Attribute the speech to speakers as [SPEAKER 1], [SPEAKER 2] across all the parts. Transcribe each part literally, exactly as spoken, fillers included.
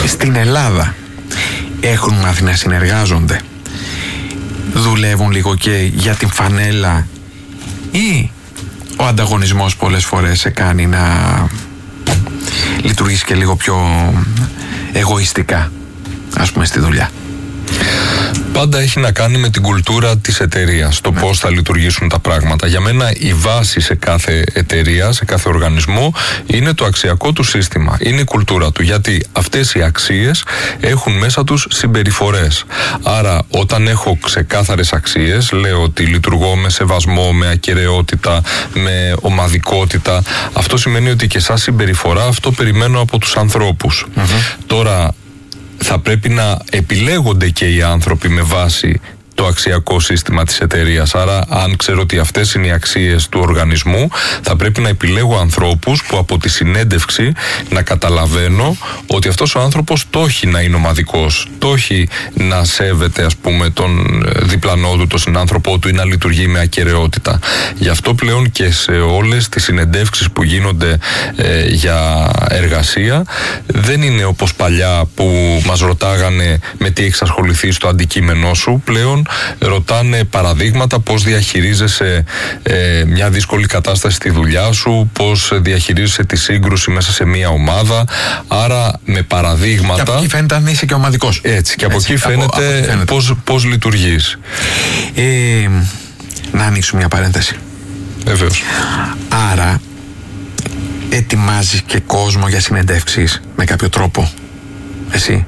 [SPEAKER 1] στην Ελλάδα έχουν μάθει να συνεργάζονται, δουλεύουν λίγο και για την φανέλα, ή ο ανταγωνισμός πολλές φορές σε κάνει να λειτουργήσει και λίγο πιο εγωιστικά, ας πούμε, στη δουλειά?
[SPEAKER 2] Πάντα έχει να κάνει με την κουλτούρα της εταιρείας, το ναι. πώς θα λειτουργήσουν τα πράγματα. Για μένα η βάση σε κάθε εταιρεία, σε κάθε οργανισμό, είναι το αξιακό του σύστημα, είναι η κουλτούρα του, γιατί αυτές οι αξίες έχουν μέσα τους συμπεριφορές. Άρα όταν έχω ξεκάθαρες αξίες, λέω ότι λειτουργώ με σεβασμό, με ακεραιότητα, με ομαδικότητα, αυτό σημαίνει ότι και σαν συμπεριφορά αυτό περιμένω από τους ανθρώπους. Mm-hmm. Τώρα θα πρέπει να επιλέγονται και οι άνθρωποι με βάση το αξιακό σύστημα της εταιρείας. Άρα, αν ξέρω ότι αυτές είναι οι αξίες του οργανισμού, θα πρέπει να επιλέγω ανθρώπους που από τη συνέντευξη να καταλαβαίνω ότι αυτός ο άνθρωπος το έχει να είναι ομαδικός, το έχει να σέβεται, ας πούμε, τον διπλανό του, τον συνάνθρωπό του, ή να λειτουργεί με ακεραιότητα. Γι' αυτό πλέον και σε όλες τις συνεντεύξεις που γίνονται ε, για εργασία, δεν είναι όπως παλιά που μας ρωτάγανε με τι έχεις ασχοληθεί στο αντικείμενό σου. Πλέον ρωτάνε παραδείγματα, πώς διαχειρίζεσαι ε, μια δύσκολη κατάσταση στη δουλειά σου, πώς διαχειρίζεσαι τη σύγκρουση μέσα σε μια ομάδα. Άρα με παραδείγματα.
[SPEAKER 1] Και από εκεί φαίνεται αν είσαι και ομαδικός.
[SPEAKER 2] Έτσι, και από
[SPEAKER 1] Έτσι,
[SPEAKER 2] εκεί φαίνεται, από, από φαίνεται. Πώς, πώς λειτουργείς.
[SPEAKER 1] Ε, να ανοίξω μια παρένθεση.
[SPEAKER 2] Βεβαίως.
[SPEAKER 1] Άρα ετοιμάζεις και κόσμο για συνεντεύξεις με κάποιο τρόπο, εσύ?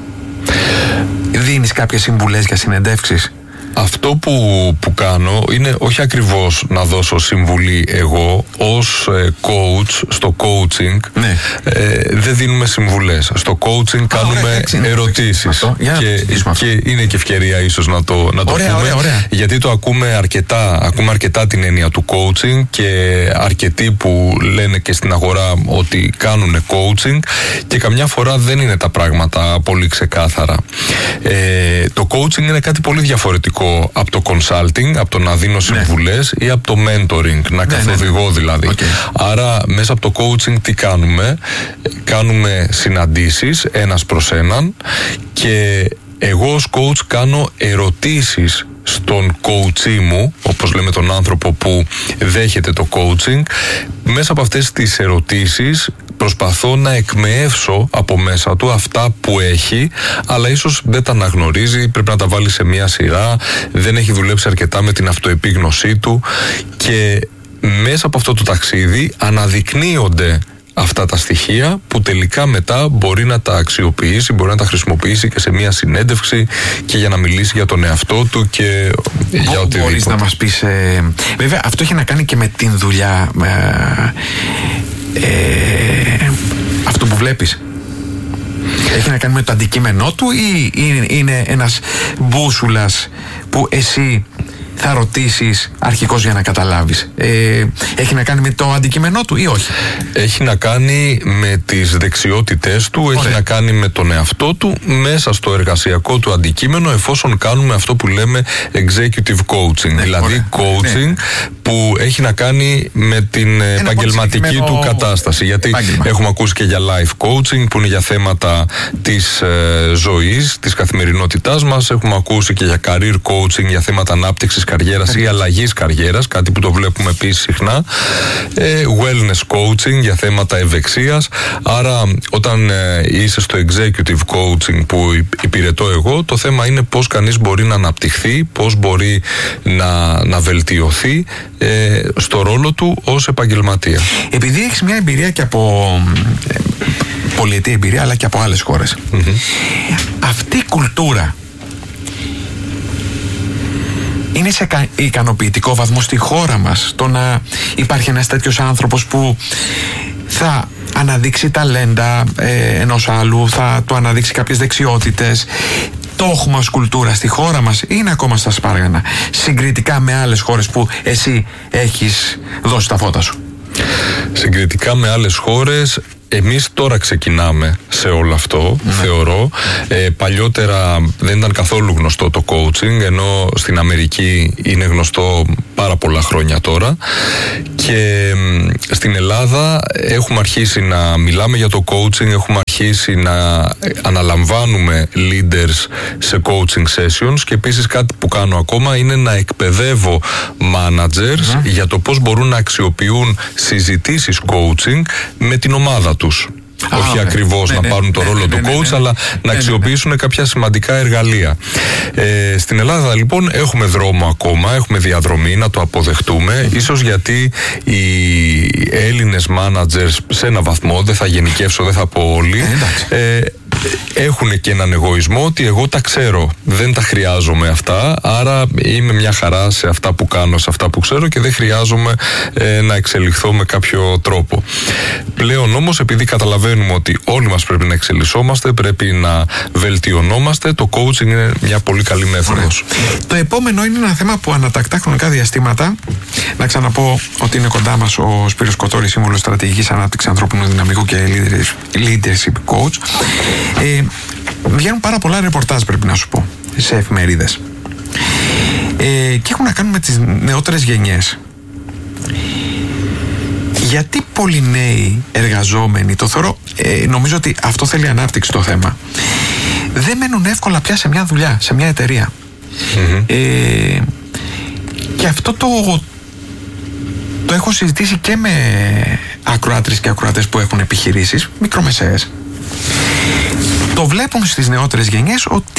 [SPEAKER 1] Δίνεις κάποιες συμβουλές για συνεντεύξεις?
[SPEAKER 2] Αυτό που, που κάνω είναι όχι ακριβώς να δώσω συμβουλή εγώ ως ε, coach στο coaching.
[SPEAKER 1] Ναι.
[SPEAKER 2] Ε, δεν δίνουμε συμβουλές. Στο coaching κάνουμε ωραία, έξι, ερωτήσεις. Και, και είναι και ευκαιρία ίσως να το, να το
[SPEAKER 1] ωραία,
[SPEAKER 2] πούμε.
[SPEAKER 1] Ωραία, ωραία.
[SPEAKER 2] Γιατί το ακούμε αρκετά, ακούμε αρκετά την έννοια του coaching, και αρκετοί που λένε και στην αγορά ότι κάνουν coaching, και καμιά φορά δεν είναι τα πράγματα πολύ ξεκάθαρα. Ε, το coaching είναι κάτι πολύ διαφορετικό από το consulting, από το να δίνω συμβουλές, ναι. ή από το mentoring, να ναι, καθοδηγώ ναι, ναι. δηλαδή. Okay. Άρα μέσα από το coaching τι κάνουμε? Κάνουμε συναντήσεις ένας προς έναν, και εγώ ως coach κάνω ερωτήσεις στον coachee μου, όπως λέμε τον άνθρωπο που δέχεται το coaching. Μέσα από αυτές τις ερωτήσεις προσπαθώ να εκμεεύσω από μέσα του αυτά που έχει, αλλά ίσως δεν τα αναγνωρίζει, πρέπει να τα βάλει σε μια σειρά, δεν έχει δουλέψει αρκετά με την αυτοεπίγνωσή του, και μέσα από αυτό το ταξίδι αναδεικνύονται αυτά τα στοιχεία που τελικά μετά μπορεί να τα αξιοποιήσει, μπορεί να τα χρησιμοποιήσει και σε μια συνέντευξη και για να μιλήσει για τον εαυτό του και για οτιδήποτε.
[SPEAKER 1] Μπορείς να μας πεις, ε, βέβαια αυτό έχει να κάνει και με την δουλειά, ε, ε, αυτό που βλέπεις έχει να κάνει με το αντικείμενό του, ή είναι, είναι ένας μπούσουλας που εσύ θα ρωτήσεις αρχικώς για να καταλάβεις? Ε, έχει να κάνει με το αντικείμενό του ή όχι?
[SPEAKER 2] Έχει να κάνει με τις δεξιότητες του, Ωραία. Έχει να κάνει με τον εαυτό του μέσα στο εργασιακό του αντικείμενο, εφόσον κάνουμε αυτό που λέμε executive coaching, ναι, δηλαδή Ωραία. coaching, ναι. που έχει να κάνει με την Ένα επαγγελματική του κατάσταση. Γιατί επάγγελμα. Έχουμε ακούσει και για life coaching που είναι για θέματα της ε, ζωής, της καθημερινότητάς μας. Έχουμε ακούσει και για career coaching, για θέματα ανάπτυξης καριέρας ή αλλαγής καριέρας, κάτι που το βλέπουμε επίσης συχνά. Ε, wellness coaching για θέματα ευεξίας. Άρα όταν ε, είσαι στο executive coaching που υπηρετώ εγώ, το θέμα είναι πώς κανείς μπορεί να αναπτυχθεί, πώς μπορεί να, να βελτιωθεί ε, στο ρόλο του ως επαγγελματία. Επειδή
[SPEAKER 1] έχεις μια εμπειρία και από ε, πολυετή εμπειρία, αλλά και από άλλες χώρες, mm-hmm. αυτή η κουλτούρα είναι σε ικανοποιητικό βαθμό στη χώρα μας, το να υπάρχει ένας τέτοιος άνθρωπος που θα αναδείξει ταλέντα ε, ενός άλλου, θα του αναδείξει κάποιες δεξιότητες? Το έχουμε ως κουλτούρα στη χώρα μας, είναι ακόμα στα σπάργανα συγκριτικά με άλλες χώρες που εσύ έχεις δώσει τα φώτα σου?
[SPEAKER 2] Συγκριτικά με άλλες χώρες, εμείς τώρα ξεκινάμε σε όλο αυτό, ναι. θεωρώ. Ε, παλιότερα δεν ήταν καθόλου γνωστό το coaching, ενώ στην Αμερική είναι γνωστό πάρα πολλά χρόνια τώρα, και στην Ελλάδα έχουμε αρχίσει να μιλάμε για το coaching, έχουμε αρχίσει να αναλαμβάνουμε leaders σε coaching sessions, και επίσης κάτι που κάνω ακόμα είναι να εκπαιδεύω managers mm. για το πώς μπορούν να αξιοποιούν συζητήσεις coaching με την ομάδα τους. Ah, όχι okay. ακριβώς ναι, να ναι, πάρουν το ναι, ρόλο ναι, του ναι, coach, ναι, ναι, αλλά ναι, να αξιοποιήσουν ναι, ναι. κάποια σημαντικά εργαλεία. Ε, στην Ελλάδα λοιπόν έχουμε δρόμο ακόμα, έχουμε διαδρομή, να το αποδεχτούμε. Mm. Ίσως γιατί οι Έλληνες managers σε ένα βαθμό, δεν θα γενικεύσω, δεν θα πω όλοι, ε, έχουν και έναν εγωισμό ότι εγώ τα ξέρω, δεν τα χρειάζομαι αυτά, άρα είμαι μια χαρά σε αυτά που κάνω, σε αυτά που ξέρω, και δεν χρειάζομαι ε, να εξελιχθώ με κάποιο τρόπο. Πλέον όμως, επειδή καταλαβαίνουμε ότι όλοι μας πρέπει να εξελισσόμαστε, πρέπει να βελτιωνόμαστε, το coaching είναι μια πολύ καλή μέθοδος.
[SPEAKER 1] Το επόμενο είναι ένα θέμα που ανατακτά χρονικά διαστήματα. Να ξαναπώ ότι είναι κοντά μας ο Σπύρος Κοτόρης, Σύμβουλος Στρατηγικής Ανάπτυξης Ανθρώπινου Δυναμικού και Leadership Coach. Ε, βγαίνουν πάρα πολλά ρεπορτάζ, πρέπει να σου πω, σε εφημερίδες, ε, και έχουν να κάνουν με τις νεότερες γενιές. Γιατί πολλοί νέοι εργαζόμενοι, το θεωρώ, ε, νομίζω ότι αυτό θέλει ανάπτυξη το θέμα, δεν μένουν εύκολα πια σε μια δουλειά, σε μια εταιρεία. Mm-hmm. ε, και αυτό το το έχω συζητήσει και με ακροάτρες και ακροατές που έχουν επιχειρήσεις μικρομεσαίες. Το βλέπουν στις νεότερες γενιές ότι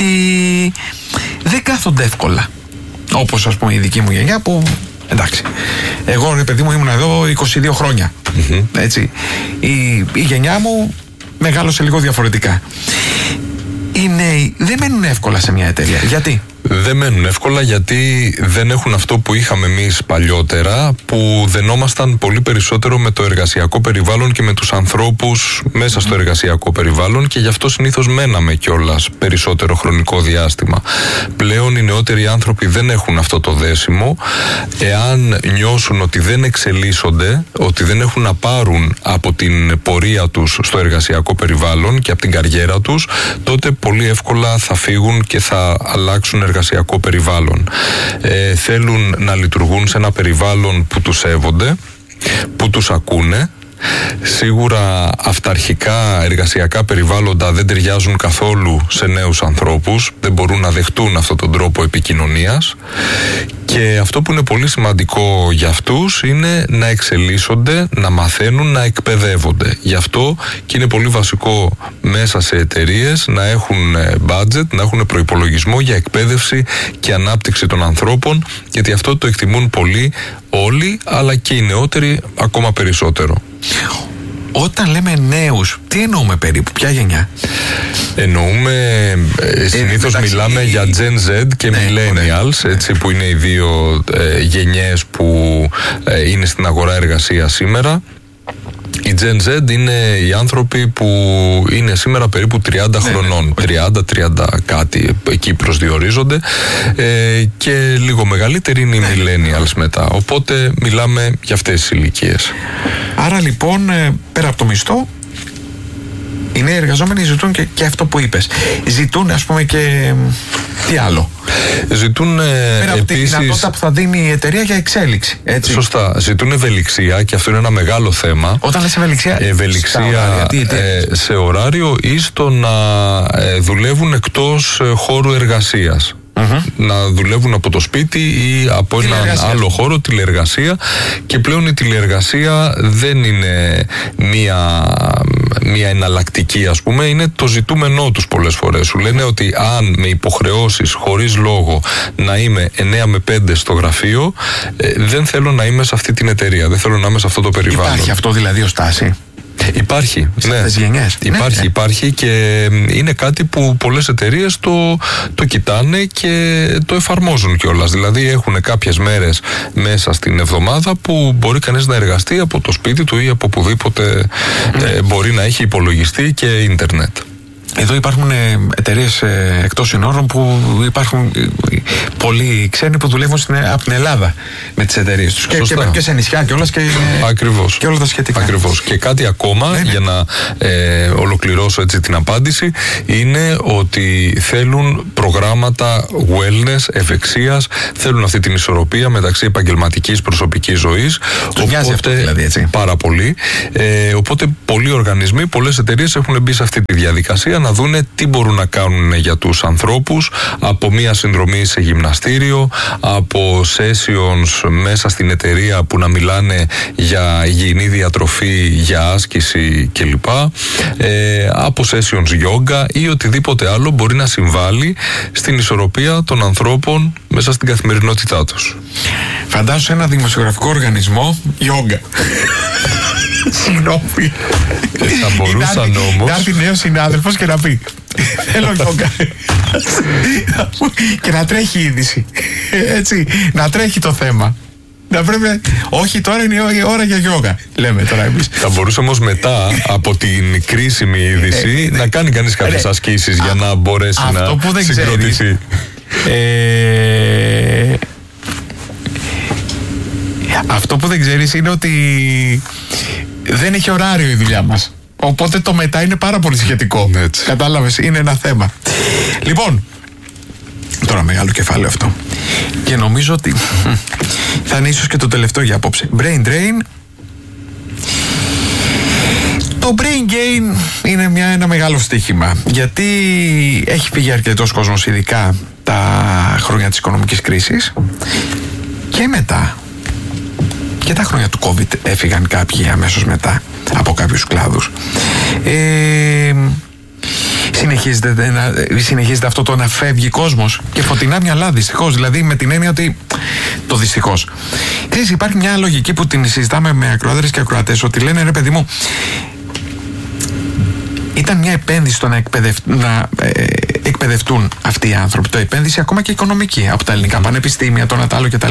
[SPEAKER 1] δεν κάθονται εύκολα, όπως ας πούμε η δική μου γενιά, που εντάξει, εγώ ρε παιδί μου ήμουν εδώ είκοσι δύο χρόνια, mm-hmm. έτσι. Η, η γενιά μου μεγάλωσε λίγο διαφορετικά. Οι νέοι δεν μένουν εύκολα σε μια εταιρεία. Γιατί?
[SPEAKER 2] Δεν μένουν εύκολα γιατί δεν έχουν αυτό που είχαμε εμείς παλιότερα, που δενόμασταν πολύ περισσότερο με το εργασιακό περιβάλλον και με τους ανθρώπους μέσα στο εργασιακό περιβάλλον, και γι' αυτό συνήθως μέναμε κιόλας περισσότερο χρονικό διάστημα. Πλέον οι νεότεροι άνθρωποι δεν έχουν αυτό το δέσιμο. Εάν νιώσουν ότι δεν εξελίσσονται, ότι δεν έχουν να πάρουν από την πορεία τους στο εργασιακό περιβάλλον και από την καριέρα τους, τότε πολύ εύκολα θα φύγουν και θα αλλάξουν εργασιακό περιβάλλον. Ε, θέλουν να λειτουργούν σε ένα περιβάλλον που τους σέβονται, που τους ακούνε. Σίγουρα αυταρχικά εργασιακά περιβάλλοντα δεν ταιριάζουν καθόλου σε νέους ανθρώπους, δεν μπορούν να δεχτούν αυτόν τον τρόπο επικοινωνίας, και αυτό που είναι πολύ σημαντικό για αυτούς είναι να εξελίσσονται, να μαθαίνουν, να εκπαιδεύονται. Γι' αυτό και είναι πολύ βασικό μέσα σε εταιρείες να έχουν budget, να έχουν προϋπολογισμό για εκπαίδευση και ανάπτυξη των ανθρώπων, γιατί αυτό το εκτιμούν πολύ όλοι, αλλά και οι νεότεροι ακόμα περισσότερο.
[SPEAKER 1] Όταν λέμε νέους, τι εννοούμε περίπου, ποια γενιά?
[SPEAKER 2] Εννοούμε, ε, συνήθως ε, μιλάμε η... για Gen Z και ναι, Millennials, ναι, έτσι, που είναι οι δύο ε, γενιές που ε, είναι στην αγορά εργασίας σήμερα. Η Gen Z είναι οι άνθρωποι που είναι σήμερα περίπου τριάντα ναι, χρονών, ναι, τριάντα, τριάντα κάτι, εκεί προσδιορίζονται, ε, και λίγο μεγαλύτεροι είναι οι ναι, millennials μετά, οπότε μιλάμε για αυτές τις ηλικίες.
[SPEAKER 1] Άρα λοιπόν, πέρα από το μισθό, οι νέοι εργαζόμενοι ζητούν και, και αυτό που είπες. Ζητούν, ας πούμε, και τι άλλο?
[SPEAKER 2] Ζητούν
[SPEAKER 1] πέρα από
[SPEAKER 2] επίσης...
[SPEAKER 1] τη δυνατότητα που θα δίνει η εταιρεία για εξέλιξη, έτσι.
[SPEAKER 2] Σωστά. Ζητούν ευελιξία, και αυτό είναι ένα μεγάλο θέμα.
[SPEAKER 1] Όταν λες ευελιξία,
[SPEAKER 2] ευελιξία
[SPEAKER 1] ωράρια, τι, τι,
[SPEAKER 2] ε, σε ωράριο ή στο να ε, δουλεύουν εκτός ε, χώρου εργασίας. Mm-hmm. Να δουλεύουν από το σπίτι ή από έναν άλλο χώρο, τηλεεργασία. Και πλέον η τηλεεργασία δεν είναι μία, μία εναλλακτική, ας πούμε, είναι το ζητούμενό τους πολλές φορές. Σου λένε ότι αν με υποχρεώσεις χωρίς λόγο να είμαι εννιά με πέντε στο γραφείο, ε, δεν θέλω να είμαι σε αυτή την εταιρεία, δεν θέλω να είμαι σε αυτό το περιβάλλον.
[SPEAKER 1] Υπάρχει αυτό δηλαδή ως τάση?
[SPEAKER 2] Υπάρχει, ναι.
[SPEAKER 1] Γενιές.
[SPEAKER 2] Υπάρχει,
[SPEAKER 1] ναι.
[SPEAKER 2] υπάρχει, και είναι κάτι που πολλές εταιρείες το, το κοιτάνε και το εφαρμόζουν κιόλας. Δηλαδή έχουν κάποιες μέρες μέσα στην εβδομάδα που μπορεί κανείς να εργαστεί από το σπίτι του ή από οπουδήποτε ναι. ε, μπορεί να έχει υπολογιστή και ίντερνετ.
[SPEAKER 1] εδώ υπάρχουν εταιρείες εκτός συνόρων που υπάρχουν πολλοί ξένοι που δουλεύουν στην, από την Ελλάδα με τις εταιρείες τους. Και, και, και σε νησιά κιόλας και,
[SPEAKER 2] Ακριβώς.
[SPEAKER 1] και όλα τα σχετικά.
[SPEAKER 2] Ακριβώς. Και κάτι ακόμα, ναι, ναι. για να ε, ολοκληρώσω έτσι την απάντηση, είναι ότι θέλουν προγράμματα wellness, ευεξίας, θέλουν αυτή την ισορροπία μεταξύ επαγγελματικής προσωπικής ζωής.
[SPEAKER 1] Τους νοιάζει αυτό δηλαδή, έτσι.
[SPEAKER 2] Πάρα πολύ. Ε, οπότε πολλοί οργανισμοί, πολλές εταιρείες έχουν μπει σε αυτή τη διαδικασία να δούνε τι μπορούν να κάνουν για τους ανθρώπους, από μία συνδρομή σε γυμναστήριο, από sessions μέσα στην εταιρεία που να μιλάνε για υγιεινή διατροφή, για άσκηση κλπ. Ε, από sessions yoga ή οτιδήποτε άλλο μπορεί να συμβάλλει στην ισορροπία των ανθρώπων μέσα στην καθημερινότητά τους.
[SPEAKER 1] Φαντάσου σε ένα δημοσιογραφικό οργανισμό yoga. Συγγνώμη.
[SPEAKER 2] Θα μπορούσαν όμως.
[SPEAKER 1] Να έρθει νέος συνάδελφος και να πει θέλω γιόγκα. Και να τρέχει η είδηση. Έτσι, να τρέχει το θέμα. Να πρέπει, όχι τώρα είναι η ώρα για γιόγκα, λέμε τώρα εμείς.
[SPEAKER 2] Θα μπορούσε όμως μετά από την κρίσιμη είδηση να κάνει κανείς κάποιες ασκήσεις για να μπορέσει να συγκροτηθεί.
[SPEAKER 1] Αυτό που δεν ξέρεις είναι ότι δεν έχει ωράριο η δουλειά μας. Οπότε το μετά είναι πάρα πολύ σχετικό.
[SPEAKER 2] Έτσι.
[SPEAKER 1] Κατάλαβες, είναι ένα θέμα. Λοιπόν, τώρα μεγάλο κεφάλαιο αυτό. Και νομίζω ότι θα είναι ίσως και το τελευταίο για απόψε. Brain drain. Το brain gain είναι μια, ένα μεγάλο στοίχημα. Γιατί έχει φύγει αρκετός κόσμος, ειδικά τα χρόνια της οικονομικής κρίσης. Και μετά, και τα χρόνια του COVID έφυγαν κάποιοι αμέσως μετά από κάποιους κλάδους. Ε, συνεχίζεται, να, συνεχίζεται αυτό το να φεύγει κόσμος και φωτεινά μυαλά, δυστυχώς. Δηλαδή με την έννοια ότι το δυστυχώς. Ξέρεις, υπάρχει μια λογική που την συζητάμε με ακροάτρες και ακροατές, ότι λένε ρε παιδί μου, ήταν μια επένδυση στο να, εκπαιδευ... να ε, εκπαιδευτούν αυτοί οι άνθρωποι. Το επένδυση ακόμα και οικονομική από τα ελληνικά πανεπιστήμια, το Νατάλο κτλ.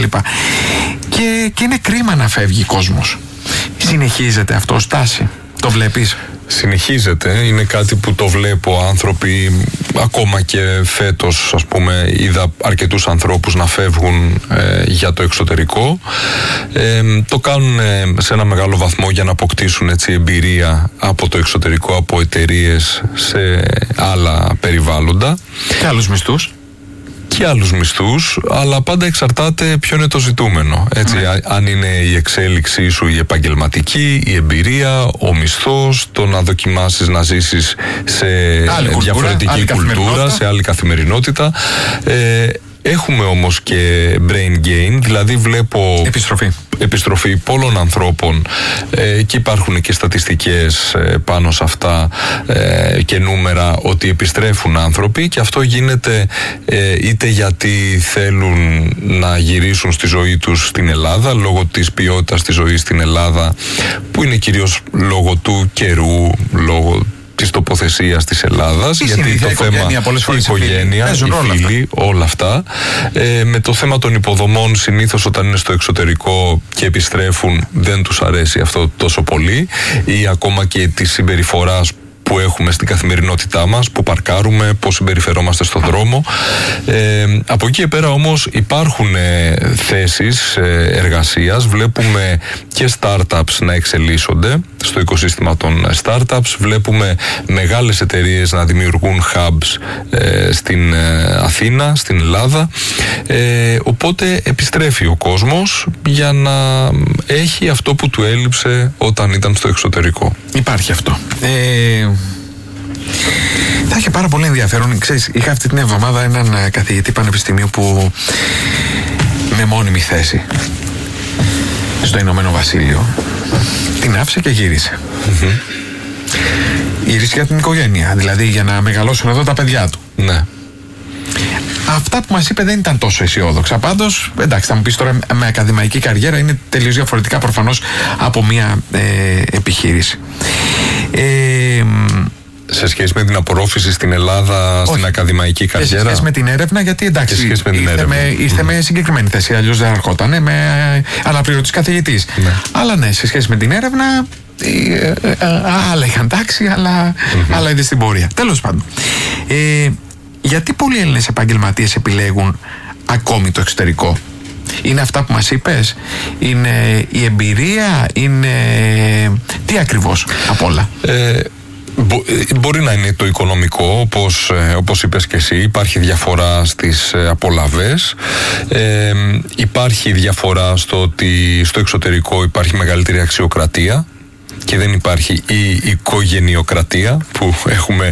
[SPEAKER 1] Και, και είναι κρίμα να φεύγει κόσμος. Συνεχίζεται αυτό ως τάση. Το βλέπεις?
[SPEAKER 2] Συνεχίζεται, είναι κάτι που το βλέπω. Άνθρωποι, ακόμα και φέτος ας πούμε είδα αρκετούς ανθρώπους να φεύγουν ε, για το εξωτερικό. ε, το κάνουν ε, σε ένα μεγάλο βαθμό για να αποκτήσουν έτσι εμπειρία από το εξωτερικό, από εταιρείες σε άλλα περιβάλλοντα
[SPEAKER 1] και άλλους μισθούς
[SPEAKER 2] και άλλους μισθούς, αλλά πάντα εξαρτάται ποιο είναι το ζητούμενο. Έτσι, mm. αν είναι η εξέλιξή σου η επαγγελματική, η εμπειρία, ο μισθός, το να δοκιμάσεις να ζήσεις σε
[SPEAKER 1] άλλη
[SPEAKER 2] διαφορετική
[SPEAKER 1] κουλτούρα,
[SPEAKER 2] κουλτούρα, σε άλλη καθημερινότητα. Ε, Έχουμε όμως και brain gain, δηλαδή βλέπω
[SPEAKER 1] επιστροφή,
[SPEAKER 2] επιστροφή πολλών ανθρώπων ε, και υπάρχουν και στατιστικές ε, πάνω σε αυτά ε, και νούμερα ότι επιστρέφουν άνθρωποι, και αυτό γίνεται ε, είτε γιατί θέλουν να γυρίσουν στη ζωή τους στην Ελλάδα λόγω της ποιότητας της ζωής στην Ελλάδα, που είναι κυρίως λόγω του καιρού, λόγω της τοποθεσίας της Ελλάδας,
[SPEAKER 1] η
[SPEAKER 2] γιατί
[SPEAKER 1] συνήθεια,
[SPEAKER 2] το θέμα
[SPEAKER 1] οικογένεια, πολλές φορές
[SPEAKER 2] η οικογένεια, οι φίλοι, όλα αυτά. Ε, με το θέμα των υποδομών, συνήθως όταν είναι στο εξωτερικό και επιστρέφουν δεν τους αρέσει αυτό τόσο πολύ, ή ακόμα και τη συμπεριφοράς που έχουμε στην καθημερινότητά μας, που παρκάρουμε, πώς συμπεριφερόμαστε στον δρόμο. Ε, από εκεί και πέρα όμως υπάρχουν ε, θέσεις ε, εργασίας, βλέπουμε και startups να εξελίσσονται στο οικοσύστημα των startups, βλέπουμε μεγάλες εταιρείες να δημιουργούν hubs ε, στην ε, Αθήνα, στην Ελλάδα, ε, οπότε επιστρέφει ο κόσμος για να έχει αυτό που του έλειψε όταν ήταν στο εξωτερικό.
[SPEAKER 1] Υπάρχει αυτό. Ε, θα είχε πάρα πολύ ενδιαφέρον. Ξέρεις, είχα αυτή την εβδομάδα έναν καθηγητή πανεπιστημίου που με μόνιμη θέση στο Ηνωμένο Βασίλειο την άφησε και γύρισε. Mm-hmm. Γύρισε για την οικογένεια, δηλαδή για να μεγαλώσουν εδώ τα παιδιά του.
[SPEAKER 2] Ναι.
[SPEAKER 1] Αυτά που μας είπε δεν ήταν τόσο αισιόδοξα. Πάντως, εντάξει, θα μου πεις τώρα, με ακαδημαϊκή καριέρα είναι τελείως διαφορετικά προφανώς από μια ε, επιχείρηση. Ε,
[SPEAKER 2] σε σχέση με την απορρόφηση στην Ελλάδα, όχι, στην ακαδημαϊκή καριέρα.
[SPEAKER 1] Σε σχέση με την έρευνα, γιατί εντάξει,
[SPEAKER 2] σε σχέση με την
[SPEAKER 1] ήρθε,
[SPEAKER 2] έρευνα.
[SPEAKER 1] Με, ήρθε mm. με συγκεκριμένη θέση, αλλιώς δεν ερχόταν με αναπληρωτής καθηγητής. Ναι. Αλλά ναι, σε σχέση με την έρευνα ε, ε, ε, άλλα είχαν τάξει, αλλά mm-hmm. άλλα είδε στην πορεία. Τέλος πάντων, ε, γιατί πολλοί Έλληνες επαγγελματίες επιλέγουν ακόμη το εξωτερικό? Είναι αυτά που μας είπες? Είναι η εμπειρία? Είναι τι ακριβώς απ' όλα?
[SPEAKER 2] Ε, μπο, μπορεί να είναι το οικονομικό, όπως, όπως είπες και εσύ. Υπάρχει διαφορά στις απολαβές. Ε, υπάρχει διαφορά στο ότι στο εξωτερικό υπάρχει μεγαλύτερη αξιοκρατία και δεν υπάρχει η οικογενειοκρατία που έχουμε